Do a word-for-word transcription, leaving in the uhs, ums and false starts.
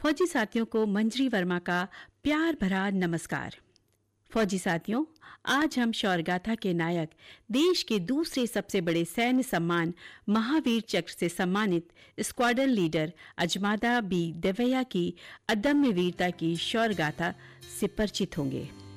फौजी साथियों को मंजरी वर्मा का प्यार भरा नमस्कार। फौजी साथियों, आज हम शौर्य गाथा के नायक, देश के दूसरे सबसे बड़े सैन्य सम्मान महावीर चक्र से सम्मानित स्क्वाड्रन लीडर अजमादा बी देवैया की अदम्य वीरता की शौर्य गाथा से परिचित होंगे।